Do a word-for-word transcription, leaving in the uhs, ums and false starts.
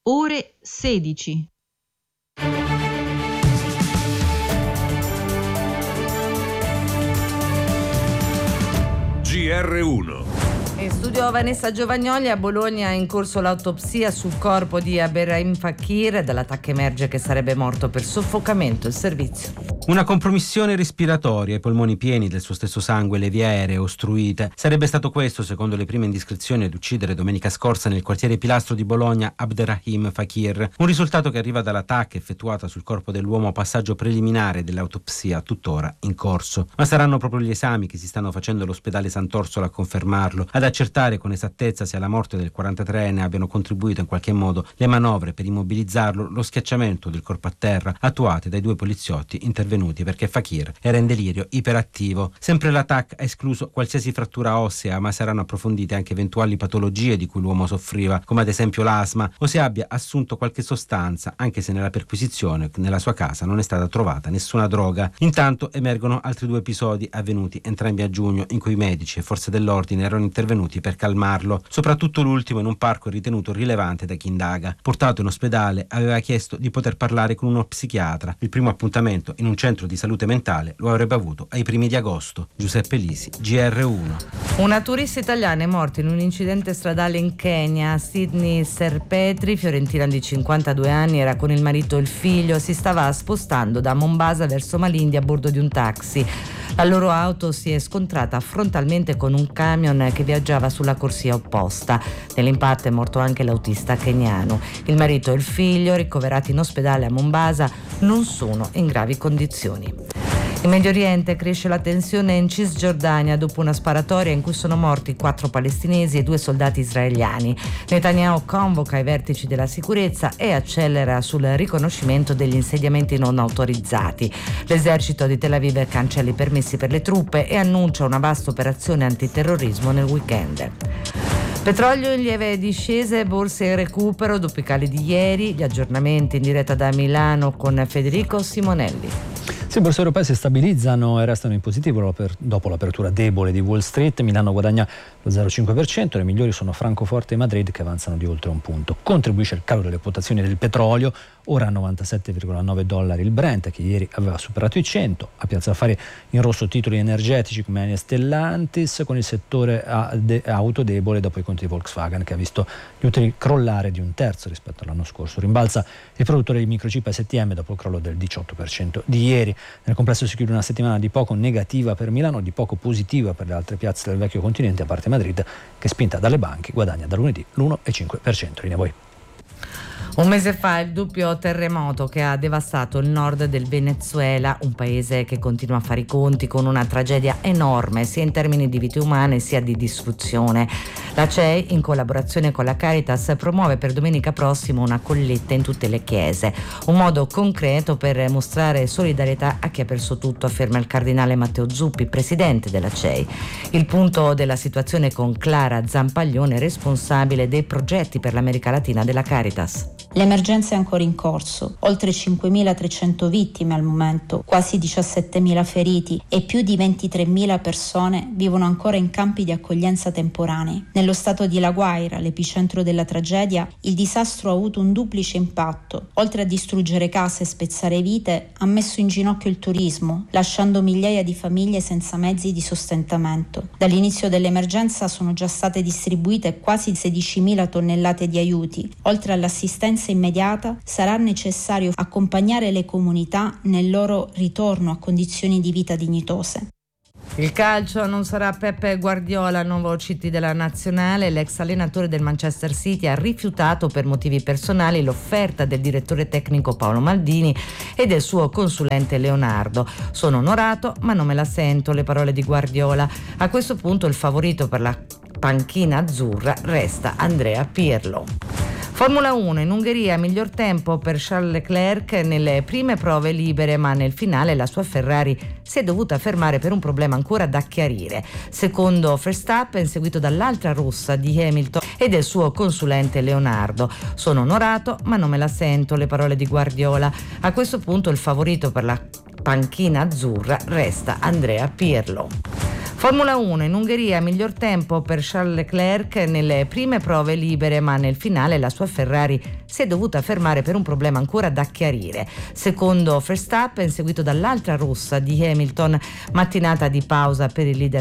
ore sedici. G R uno. In studio Vanessa Giovagnoli. A Bologna è in corso l'autopsia sul corpo di Abderrahim Fakir. Dall'attacco emerge che sarebbe morto per soffocamento. Il servizio. Una compromissione respiratoria, i polmoni pieni del suo stesso sangue, le vie aeree ostruite. Sarebbe stato questo, secondo le prime indiscrezioni, ad uccidere domenica scorsa nel quartiere Pilastro di Bologna Abderrahim Fakir. Un risultato che arriva dall'attacco effettuata sul corpo dell'uomo a passaggio preliminare dell'autopsia, tuttora in corso. Ma saranno proprio gli esami che si stanno facendo all'ospedale Sant'Orsola a confermarlo, ad accertare con esattezza se alla morte del quarantatreenne abbiano contribuito in qualche modo le manovre per immobilizzarlo, lo schiacciamento del corpo a terra attuate dai due poliziotti intervenuti perché Fakir era in delirio iperattivo. Sempre l'A T A C ha escluso qualsiasi frattura ossea, ma saranno approfondite anche eventuali patologie di cui l'uomo soffriva, come ad esempio l'asma, o se abbia assunto qualche sostanza, anche se nella perquisizione nella sua casa non è stata trovata nessuna droga. Intanto emergono altri due episodi avvenuti entrambi a giugno, in cui medici e forze dell'ordine erano intervenuti per calmarlo, soprattutto l'ultimo in un parco ritenuto rilevante da chi indaga. Portato in ospedale, aveva chiesto di poter parlare con uno psichiatra. Il primo appuntamento in un centro di salute mentale lo avrebbe avuto ai primi di agosto. Giuseppe Lisi, G R uno. Una turista italiana è morta in un incidente stradale in Kenya. Sydney Serpetri, fiorentina di cinquantadue anni, era con il marito e il figlio, si stava spostando da Mombasa verso Malindi a bordo di un taxi. La loro auto si è scontrata frontalmente con un camion che viaggiava sulla corsia opposta. Nell'impatto è morto anche l'autista keniano. Il marito e il figlio, ricoverati in ospedale a Mombasa, non sono in gravi condizioni. In Medio Oriente cresce la tensione in Cisgiordania dopo una sparatoria in cui sono morti quattro palestinesi e due soldati israeliani. Netanyahu convoca i vertici della sicurezza e accelera sul riconoscimento degli insediamenti non autorizzati. L'esercito di Tel Aviv cancella i permessi per le truppe e annuncia una vasta operazione antiterrorismo nel weekend. Petrolio in lieve discese, borse in recupero dopo i cali di ieri. Gli aggiornamenti in diretta da Milano con Federico Simonelli. Sì, borse europee si stabilizzano e restano in positivo dopo l'apertura debole di Wall Street. Milano guadagna lo zero virgola cinque per cento, le migliori sono Francoforte e Madrid che avanzano di oltre un punto. Contribuisce il calo delle quotazioni del petrolio, ora a novantasette virgola nove dollari il Brent, che ieri aveva superato i cento. A Piazza Affari in rosso titoli energetici come Eni e Stellantis, con il settore auto debole dopo i conti di Volkswagen, che ha visto gli utili crollare di un terzo rispetto all'anno scorso. Rimbalza il produttore di microchip S T M dopo il crollo del diciotto per cento di ieri. Nel complesso si chiude una settimana di poco negativa per Milano, di poco positiva per le altre piazze del vecchio continente, a parte Madrid, che spinta dalle banche guadagna da lunedì l'uno virgola cinque per cento. Linea voi. Un mese fa il doppio terremoto che ha devastato il nord del Venezuela, un paese che continua a fare i conti con una tragedia enorme sia in termini di vite umane sia di distruzione. La C E I, in collaborazione con la Caritas, promuove per domenica prossima una colletta in tutte le chiese, un modo concreto per mostrare solidarietà a chi ha perso tutto, afferma il cardinale Matteo Zuppi, presidente della C E I. Il punto della situazione con Clara Zampaglione, responsabile dei progetti per l'America Latina della Caritas. L'emergenza è ancora in corso, oltre cinquemilatrecento vittime al momento, quasi diciassettemila feriti e più di ventitremila persone vivono ancora in campi di accoglienza temporanei. Nello stato di La Guaira, l'epicentro della tragedia, il disastro ha avuto un duplice impatto. Oltre a distruggere case e spezzare vite, ha messo in ginocchio il turismo, lasciando migliaia di famiglie senza mezzi di sostentamento. Dall'inizio dell'emergenza sono già state distribuite quasi sedicimila tonnellate di aiuti. Oltre all'assistenza immediata, sarà necessario accompagnare le comunità nel loro ritorno a condizioni di vita dignitose. Il calcio non sarà Peppe Guardiola, nuovo C T della nazionale. L'ex allenatore del Manchester City ha rifiutato per motivi personali l'offerta del direttore tecnico Paolo Maldini e del suo consulente Leonardo. Sono onorato, ma non me la sento, le parole di Guardiola. A questo punto il favorito per la panchina azzurra resta Andrea Pirlo. Formula uno in Ungheria, miglior tempo per Charles Leclerc nelle prime prove libere, ma nel finale la sua Ferrari si è dovuta fermare per un problema ancora da chiarire. Secondo Verstappen, seguito dall'altra rossa di Hamilton e del suo consulente Leonardo. Sono onorato, ma non me la sento, le parole di Guardiola. A questo punto il favorito per la panchina azzurra resta Andrea Pirlo. Formula uno, in Ungheria miglior tempo per Charles Leclerc nelle prime prove libere, ma nel finale la sua Ferrari si è dovuta fermare per un problema ancora da chiarire. Secondo Verstappen, seguito dall'altra rossa di Hamilton, mattinata di pausa per il leader